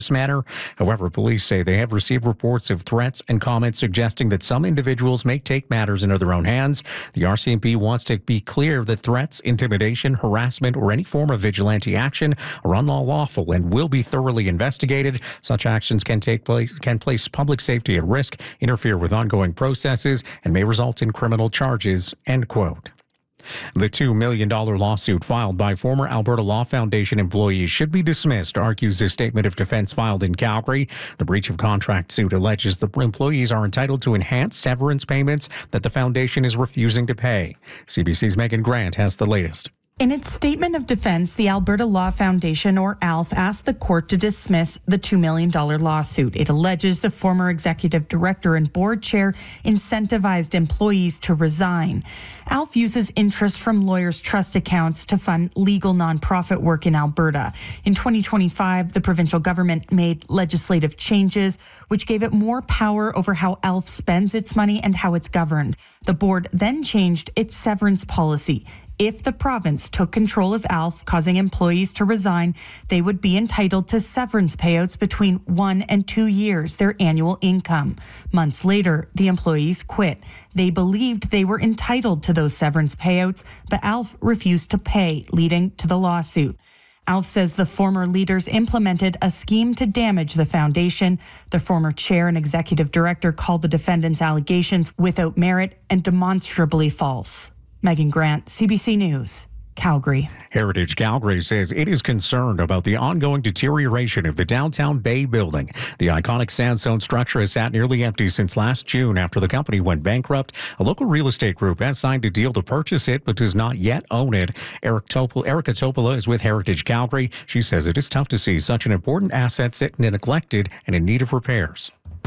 manner. However, police say they have received reports of threats and comments suggesting that some individuals may take matters into their own hands. The RCMP wants to be clear that threats, intimidation, harassment, or any form of vigilante action are unlawful and will be thoroughly investigated. Such actions can place public safety at risk, interfere with ongoing processes, and may result in criminal charges. End quote. The $2 million lawsuit filed by former Alberta Law Foundation employees should be dismissed, argues a statement of defense filed in Calgary. The breach of contract suit alleges the employees are entitled to enhanced severance payments that the foundation is refusing to pay. CBC's Megan Grant has the latest. In its statement of defense, the Alberta Law Foundation, or ALF, asked the court to dismiss the $2 million lawsuit. It alleges the former executive director and board chair incentivized employees to resign. ALF uses interest from lawyers' trust accounts to fund legal nonprofit work in Alberta. In 2025, the provincial government made legislative changes which gave it more power over how ALF spends its money and how it's governed. The board then changed its severance policy. If the province took control of ALF, causing employees to resign, they would be entitled to severance payouts between 1 and 2 years, their annual income. Months later, the employees quit. They believed they were entitled to those severance payouts, but ALF refused to pay, leading to the lawsuit. ALF says the former leaders implemented a scheme to damage the foundation. The former chair and executive director called the defendants' allegations without merit and demonstrably false. Megan Grant, CBC News, Calgary. Heritage Calgary says it is concerned about the ongoing deterioration of the Downtown Bay building. The iconic sandstone structure has sat nearly empty since last June after the company went bankrupt. A local real estate group has signed a deal to purchase it but does not yet own it. Erica Topola is with Heritage Calgary. She says it is tough to see such an important asset sit neglected and in need of repairs.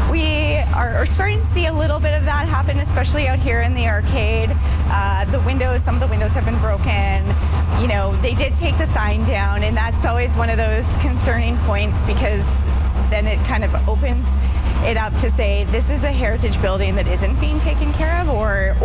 We are starting to see a little bit of that happen, especially out here in the arcade. Some of the windows have been broken. You know, they did take the sign down, and that's always one of those concerning points because then it kind of opens it up to say this is a heritage building that isn't being taken care of,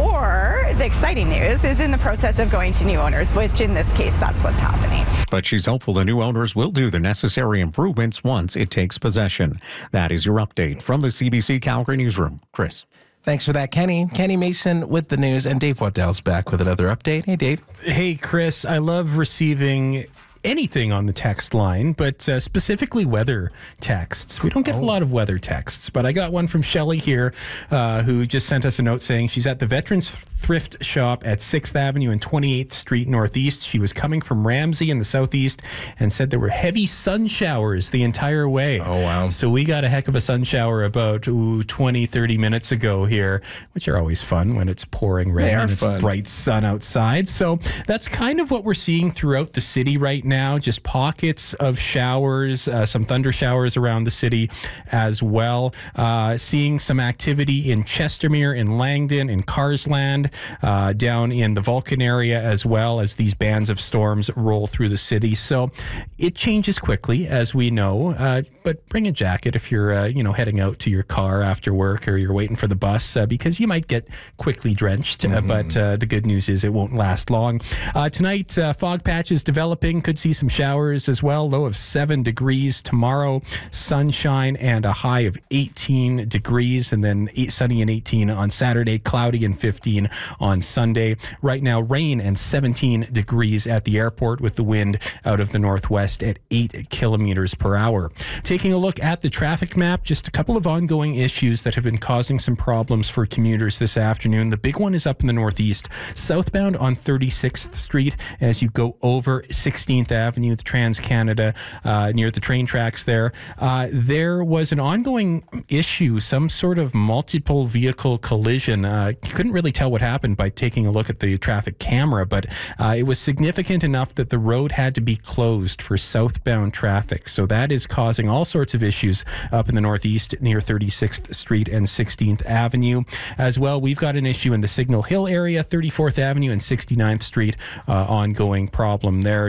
or the exciting news is in the process of going to new owners, which in this case, that's what's happening. But she's hopeful the new owners will do the necessary improvements once it takes possession. That is your update from the CBC Calgary Newsroom. Chris. Thanks for that, Kenny. Kenny Mason with the news, and Dave Waddell's back with another update. Hey, Dave. Hey, Chris. I love receiving anything on the text line, but specifically weather texts. We don't get a lot of weather texts, but I got one from Shelley here who just sent us a note saying she's at the Veterans Thrift Shop at 6th Avenue and 28th Street Northeast. She was coming from Ramsey in the southeast and said there were heavy sun showers the entire way. Oh, wow. So we got a heck of a sun shower about 20, 30 minutes ago here, which are always fun when it's pouring rain and it's bright sun outside. So that's kind of what we're seeing throughout the city right now, just pockets of showers, some thunder showers around the city as well. Seeing some activity in Chestermere, in Langdon, in Carsland, down in the Vulcan area as well as these bands of storms roll through the city. So it changes quickly, as we know, but bring a jacket if you're heading out to your car after work or you're waiting for the bus because you might get quickly drenched. But the good news is it won't last long. Tonight, fog patches developing. Could see some showers as well. Low of 7 degrees tomorrow. Sunshine and a high of 18 degrees. And then sunny and 18 on Saturday. Cloudy and 15 on Sunday. Right now, rain and 17 degrees at the airport with the wind out of the northwest at 8 kilometers per hour. Taking a look at the traffic map, just a couple of ongoing issues that have been causing some problems for commuters this afternoon. The big one is up in the northeast, southbound on 36th Street as you go over 16th Avenue, the Trans-Canada, near the train tracks there. There was an ongoing issue, some sort of multiple vehicle collision. You couldn't really tell what happened by taking a look at the traffic camera, but it was significant enough that the road had to be closed for southbound traffic. So that is causing all sorts of issues up in the northeast near 36th Street and 16th Avenue. As well, we've got an issue in the Signal Hill area, 34th Avenue and 69th Street, ongoing problem there due to an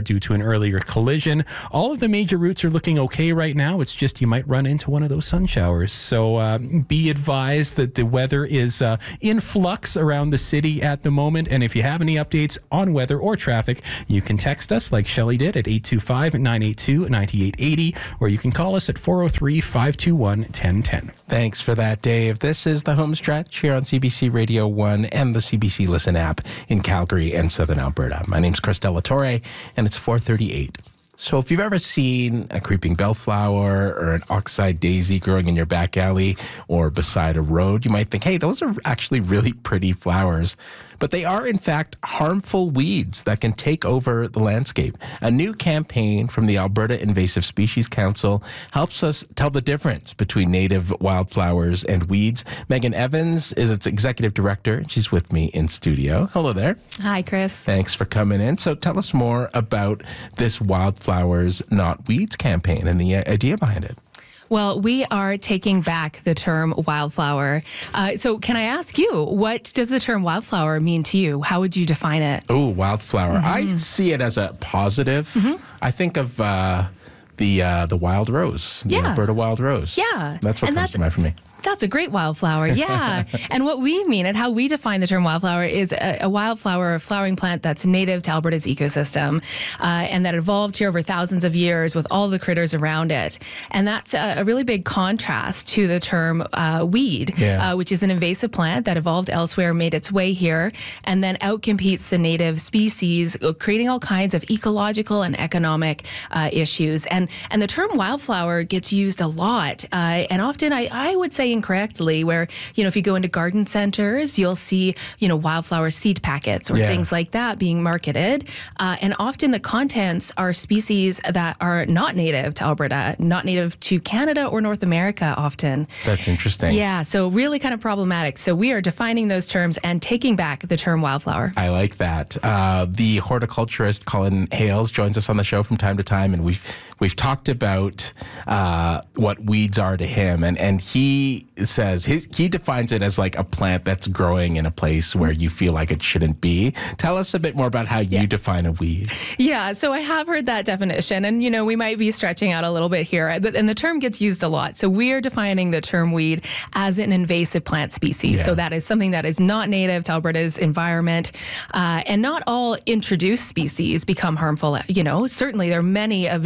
earlier collision. All of the major routes are looking okay right now. It's just you might run into one of those sun showers. So be advised that the weather is in flux around the city at the moment. And if you have any updates on weather or traffic, you can text us like Shelley did at 825-982-9880, or you can call us at 403-521-1010. Thanks for that, Dave. This is the home stretch here on CBC Radio 1 and the CBC Listen app in Calgary and Southern Alberta. My name's Chris Delatore, and it's 4:38. So if you've ever seen a creeping bellflower or an oxeye daisy growing in your back alley or beside a road, you might think, hey, those are actually really pretty flowers. But they are, in fact, harmful weeds that can take over the landscape. A new campaign from the Alberta Invasive Species Council helps us tell the difference between native wildflowers and weeds. Megan Evans is its executive director. She's with me in studio. Hello there. Hi, Chris. Thanks for coming in. So tell us more about this Wildflowers Not Weeds campaign and the idea behind it. Well, we are taking back the term wildflower. So can I ask you, what does the term wildflower mean to you? How would you define it? Oh, wildflower. Mm-hmm. I see it as a positive. Mm-hmm. I think of the wild rose, the Alberta wild rose. Yeah. That's what comes to mind for me. That's a great wildflower, yeah. And what we mean and how we define the term wildflower is a wildflower, a flowering plant that's native to Alberta's ecosystem and that evolved here over thousands of years with all the critters around it. And that's a really big contrast to the term weed, which is an invasive plant that evolved elsewhere, made its way here, and then outcompetes the native species, creating all kinds of ecological and economic issues. And the term wildflower gets used a lot, and often I would say incorrectly, where, if you go into garden centers, you'll see, wildflower seed packets or things like that being marketed. And often the contents are species that are not native to Alberta, not native to Canada or North America often. That's interesting. Yeah, so really kind of problematic. So we are defining those terms and taking back the term wildflower. I like that. The horticulturist Colin Hales joins us on the show from time to time, and we've talked about what weeds are to him, and he says he defines it as like a plant that's growing in a place where you feel like it shouldn't be. Tell us a bit more about how you define a weed. Yeah, so I have heard that definition, and we might be stretching out a little bit here, and the term gets used a lot. So we are defining the term weed as an invasive plant species. So that is something that is not native to Alberta's environment, and not all introduced species become harmful. Certainly there are many of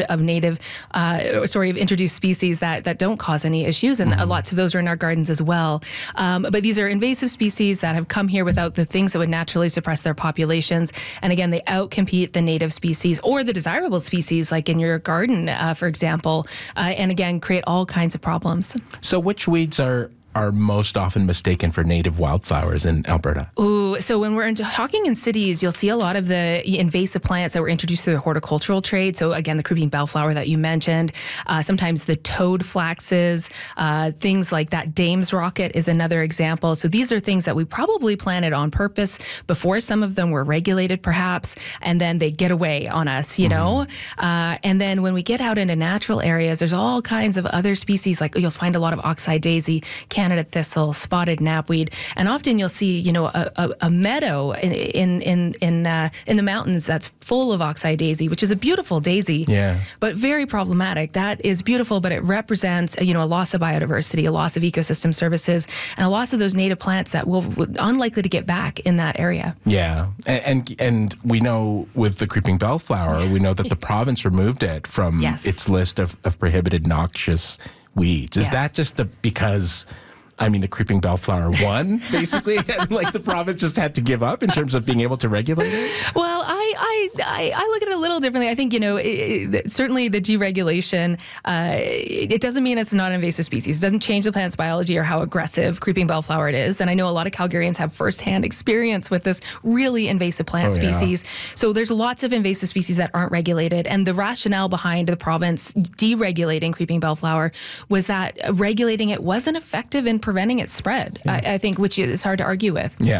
introduced species that don't cause any issues, and lots of those are in our gardens as well. But these are invasive species that have come here without the things that would naturally suppress their populations. And again, they outcompete the native species or the desirable species, like in your garden, for example, and again, create all kinds of problems. So which weeds are most often mistaken for native wildflowers in Alberta? Ooh, so when we're talking in cities, you'll see a lot of the invasive plants that were introduced through the horticultural trade. So again, the creeping bellflower that you mentioned, sometimes the toad flaxes, things like that. Dame's rocket is another example. So these are things that we probably planted on purpose before some of them were regulated perhaps, and then they get away on us, and then when we get out into natural areas, there's all kinds of other species, like you'll find a lot of oxeye daisy, Canada thistle, spotted knapweed, and often you'll see, a meadow in the mountains that's full of oxeye daisy, which is a beautiful daisy, but very problematic. That is beautiful, but it represents, a loss of biodiversity, a loss of ecosystem services, and a loss of those native plants that will unlikely to get back in that area. Yeah, and we know with the creeping bellflower, we know that the province removed it from its list of prohibited noxious weeds. Is that just because the creeping bellflower won, basically, and the province just had to give up in terms of being able to regulate it? Well, I look at it a little differently. I think, certainly the deregulation, it doesn't mean it's not an invasive species. It doesn't change the plant's biology or how aggressive creeping bellflower it is. And I know a lot of Calgarians have firsthand experience with this really invasive plant species. So there's lots of invasive species that aren't regulated. And the rationale behind the province deregulating creeping bellflower was that regulating it wasn't effective in preventing its spread, I think, which is hard to argue with. Yeah.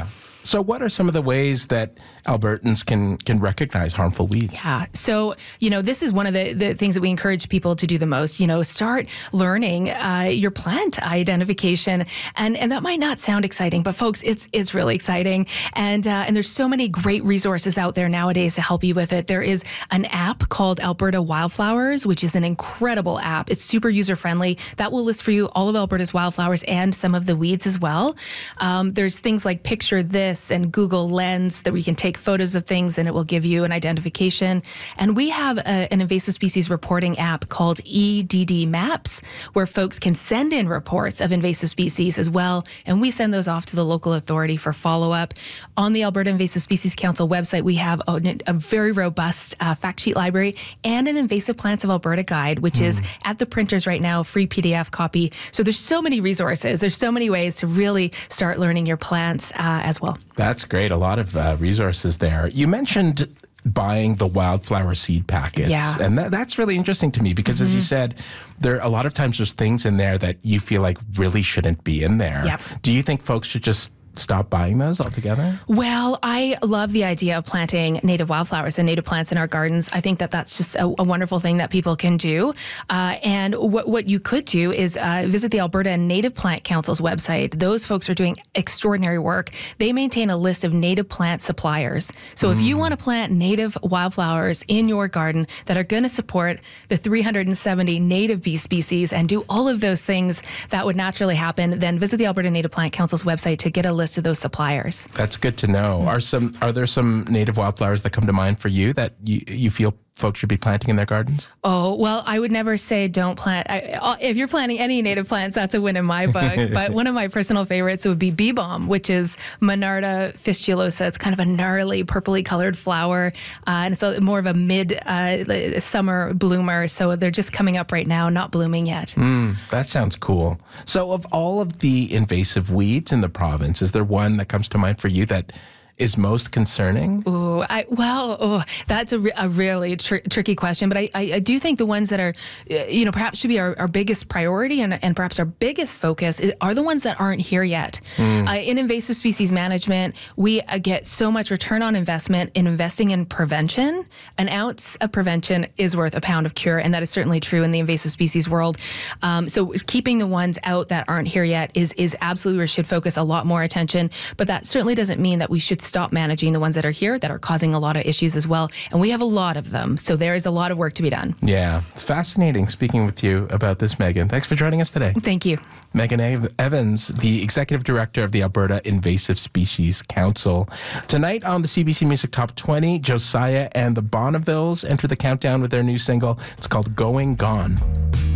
So what are some of the ways that Albertans can recognize harmful weeds? Yeah. So, this is one of the things that we encourage people to do the most. Start learning your plant identification. And that might not sound exciting, but folks, it's really exciting. And there's so many great resources out there nowadays to help you with it. There is an app called Alberta Wildflowers, which is an incredible app. It's super user-friendly. That will list for you all of Alberta's wildflowers and some of the weeds as well. There's things like Picture This and Google Lens that we can take photos of things and it will give you an identification. And we have an invasive species reporting app called EDD Maps, where folks can send in reports of invasive species as well. And we send those off to the local authority for follow-up. On the Alberta Invasive Species Council website, we have a very robust fact sheet library and an Invasive Plants of Alberta guide, which is at the printers right now, free PDF copy. So there's so many resources. There's so many ways to really start learning your plants as well. That's great. A lot of resources there. You mentioned buying the wildflower seed packets. Yeah. And that's really interesting to me because, as you said, there a lot of times there's things in there that you feel like really shouldn't be in there. Yep. Do you think folks should just stop buying those altogether? Well, I love the idea of planting native wildflowers and native plants in our gardens. I think that that's just a wonderful thing that people can do. And what you could do is visit the Alberta Native Plant Council's website. Those folks are doing extraordinary work. They maintain a list of native plant suppliers. So if you want to plant native wildflowers in your garden that are going to support the 370 native bee species and do all of those things that would naturally happen, then visit the Alberta Native Plant Council's website to get a list of those suppliers. That's good to know. Are there some native wildflowers that come to mind for you that you feel folks should be planting in their gardens? Oh, well, I would never say don't plant. If you're planting any native plants, that's a win in my book. But one of my personal favorites would be bee balm, which is Monarda fistulosa. It's kind of a gnarly, purpley colored flower. And so more of a mid-summer bloomer. So they're just coming up right now, not blooming yet. That sounds cool. So of all of the invasive weeds in the province, is there one that comes to mind for you that is most concerning? That's a really tricky question. But I do think the ones that are, perhaps should be our biggest priority and perhaps our biggest focus are the ones that aren't here yet. In invasive species management, we get so much return on investment in investing in prevention. An ounce of prevention is worth a pound of cure, and that is certainly true in the invasive species world. So keeping the ones out that aren't here yet is absolutely where we should focus a lot more attention. But that certainly doesn't mean that we should stop managing the ones that are here that are causing a lot of issues as well. And we have a lot of them. So there is a lot of work to be done. Yeah. It's fascinating speaking with you about this, Megan. Thanks for joining us today. Thank you. Megan Evans, the Executive Director of the Alberta Invasive Species Council. Tonight on the CBC Music Top 20, Josiah and the Bonnevilles enter the countdown with their new single. It's called Going Gone.